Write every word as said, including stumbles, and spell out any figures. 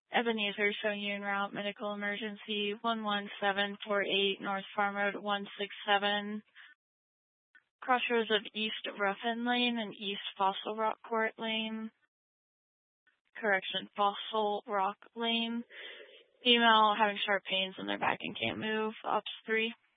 Ebenezer showing you en route. Medical emergency one one seven four eight North Farm Road one six seven. Crossroads of East Ruffin Lane and East Fossil Rock Court Lane. Correction, Fossil Rock Lane. Female having sharp pains in their back and can't move. Ops three.